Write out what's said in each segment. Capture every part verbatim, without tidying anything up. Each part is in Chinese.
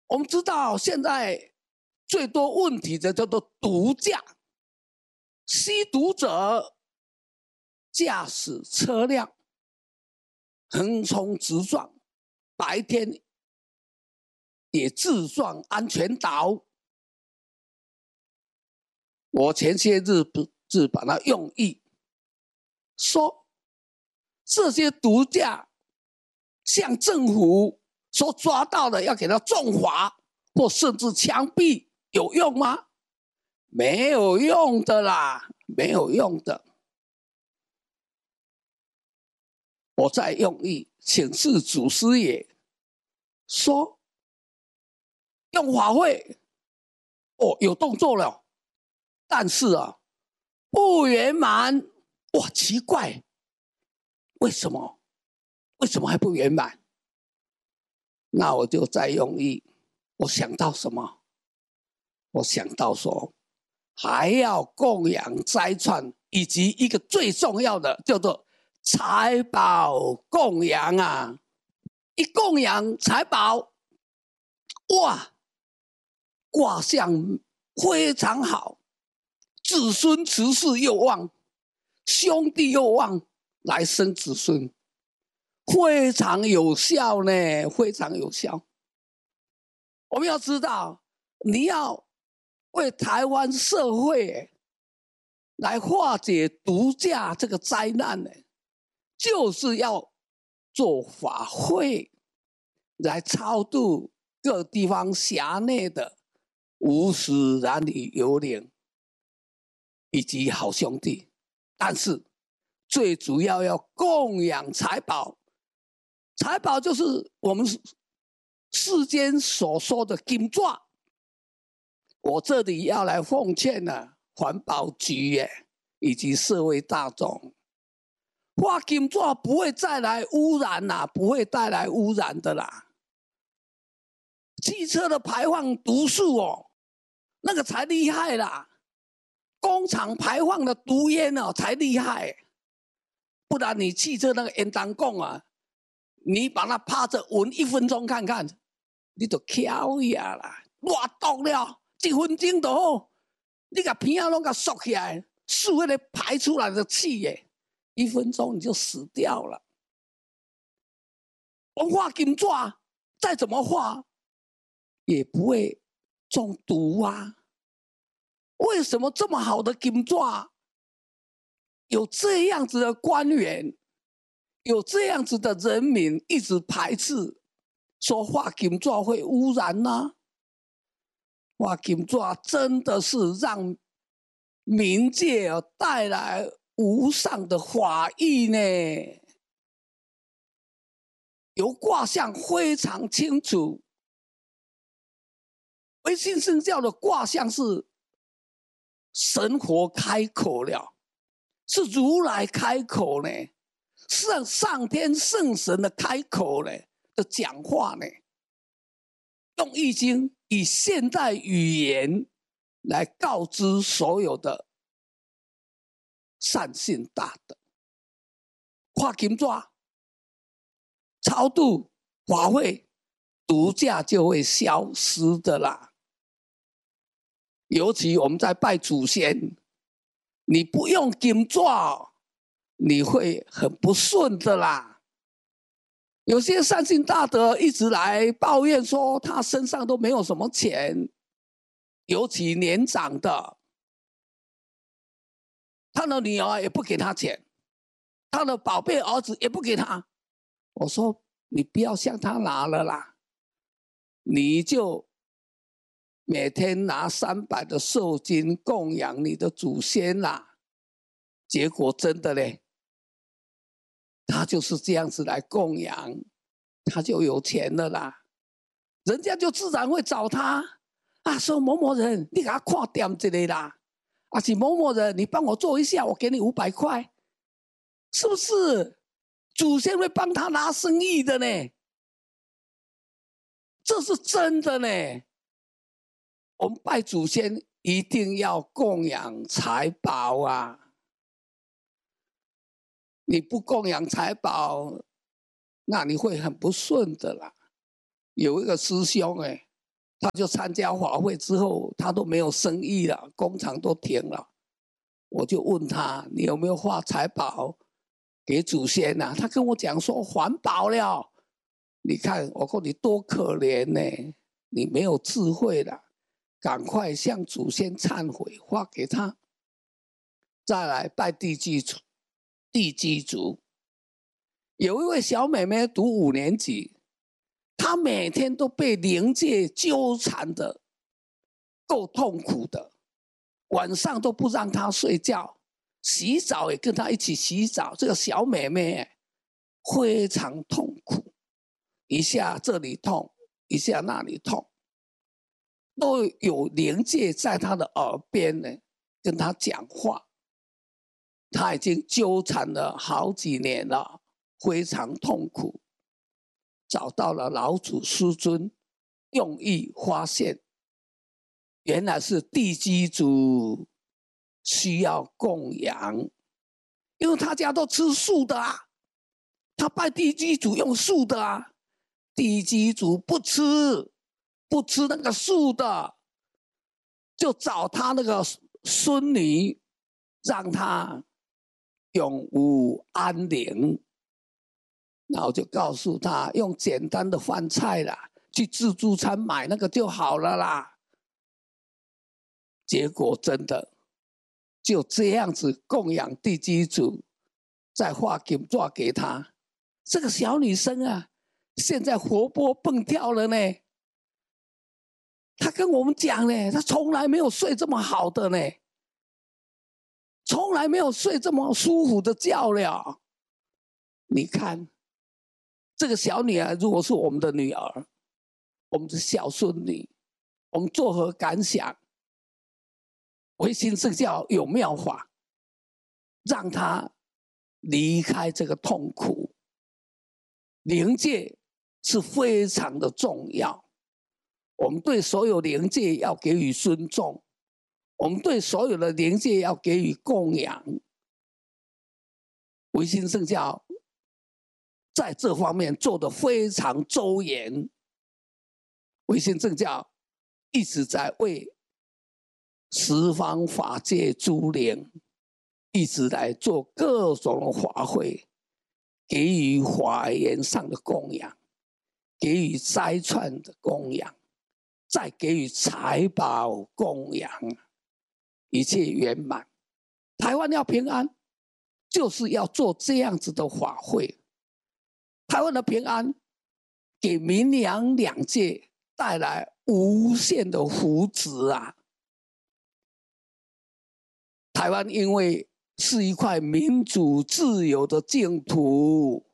我们知道现在最多问题的叫做毒驾，吸毒者驾驶车辆横冲直撞，白天也自撞安全岛。我前些日子把它用意说，这些毒驾向政府所抓到的要给他重罚或甚至枪毙，有用吗？没有用的啦，没有用的。我在用意请示祖师爷说，用法会哦有动作了，但是啊不圆满。哇，奇怪，为什么？为什么还不圆满？那我就再用意，我想到什么？我想到说，还要供养斋串，以及一个最重要的叫做财宝供养啊！一供养财宝，哇，卦象非常好，子孙慈氏又旺，兄弟又旺，来生子孙，非常有效呢，非常有效。我们要知道，你要为台湾社会来化解毒驾这个灾难呢，就是要做法会来超度各地方辖内的无始男女幽灵以及好兄弟，但是最主要要供养财宝。财宝就是我们世间所说的金纸。我这里要来奉劝呢，环保局耶以及社会大众，画金纸不会再来污染啦，不会带来污染的啦。汽车的排放毒素哦，那个才厉害啦。工厂排放的毒烟哦才厉害，不然你汽车那个烟弹供啊，你把它趴着闻一分钟看看，你就翘呀啦，热毒了，一分钟就好。你把鼻啊拢给缩起来，数那个排出来的气耶，一分钟你就死掉了。我画金纸，再怎么画，也不会中毒啊。为什么这么好的金纸，有这样子的官员，有这样子的人民一直排斥，说画金纸会污染呢、啊？画金纸真的是让冥界带来无上的法益呢。有卦象非常清楚，唯心圣教的卦象是神佛开口了，是如来开口呢，是上天圣神的开口呢的讲话呢，用易经以现代语言来告知所有的善信大德，画金纸超度法会，毒驾就会消失的啦。尤其我们在拜祖先，你不用金纸，你会很不顺的啦。有些善信大德一直来抱怨说，他身上都没有什么钱，尤其年长的，他的女儿也不给他钱，他的宝贝儿子也不给他。我说你不要向他拿了啦，你就每天拿三百的寿金供养你的祖先啦。结果真的嘞，他就是这样子来供养，他就有钱了啦。人家就自然会找他啊，说某某人，你给他看点一个啦，啊是某某人，你帮我做一下，我给你五百块，是不是？祖先会帮他拿生意的呢，这是真的呢。我们拜祖先一定要供养财宝啊！你不供养财宝，那你会很不顺的啦。有一个师兄哎， 他就参加法会之后，他都没有生意了，工厂都停了。我就问他，你有没有画财宝给祖先啊？他跟我讲说环保了。你看，我说你多可怜呢、欸，你没有智慧了，赶快向祖先忏悔，画给他。再来拜地基主，地基主有一位小妹妹读五年级，她每天都被灵界纠缠的，够痛苦的，晚上都不让她睡觉，洗澡也跟她一起洗澡。这个小妹妹非常痛苦，一下这里痛，一下那里痛，都有灵界在她的耳边呢，跟她讲话。她已经纠缠了好几年了，非常痛苦。找到了老祖师尊，用意发现，原来是地基主需要供养，因为他家都吃素的啊，他拜地基主用素的啊，地基主不吃，不吃那个素的，就找他那个孙女，让他永无安宁。然后就告诉他，用简单的饭菜啦，去自助餐买那个就好了啦。结果真的就这样子供养地基主，再画金纸给他。这个小女生啊，现在活泼蹦跳了呢。她跟我们讲呢，她从来没有睡这么好的呢，从来没有睡这么舒服的觉了。你看。这个小女儿如果是我们的女儿，我们的小孙女，我们作何感想？唯心圣教有妙法，让她离开这个痛苦。灵界是非常的重要，我们对所有灵界要给予尊重，我们对所有的灵界要给予供养。唯心圣教在这方面做得非常周延，唯心正教一直在为十方法界诸灵一直来做各种法会，给予法言上的供养，给予斋串的供养，再给予财宝供养，一切圆满。台湾要平安，就是要做这样子的法会。台湾的平安给民阳两界带来无限的福祉啊！台湾因为是一块民主自由的净土，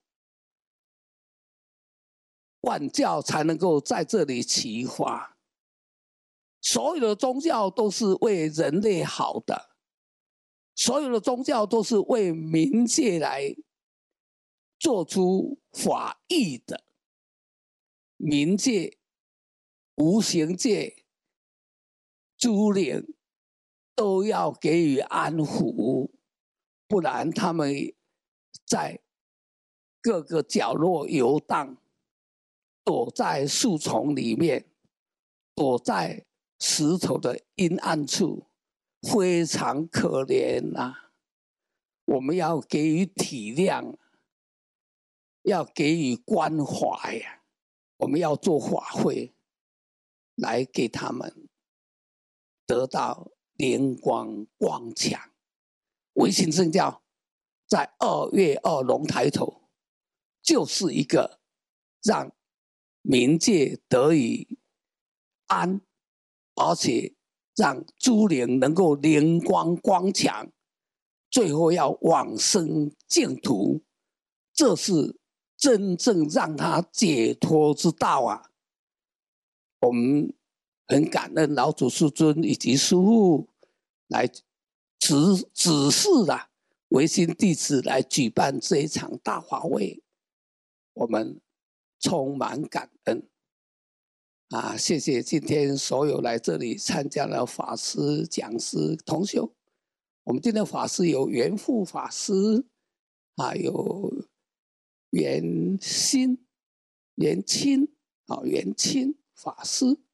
万教才能够在这里齐发。所有的宗教都是为人类好的，所有的宗教都是为民界来做出法益的。冥界、无形界、诸灵都要给予安抚，不然他们在各个角落游荡，躲在树丛里面，躲在石头的阴暗处，非常可怜啊！我们要给予体谅，要给予关怀呀、啊。我们要做法会，来给他们得到灵光光强。唯心圣教在二月二龙抬头，就是一个让民界得以安，而且让诸灵能够灵光光强，最后要往生净土，这是真正让他解脱之道啊！我们很感恩老祖师尊以及师父来指指示啊，唯心弟子来举办这一场大法会，我们充满感恩啊！谢谢今天所有来这里参加的法师、讲师、同修。我们今天法师有圆富法师，啊，有圆心、圆清啊，圆清法师，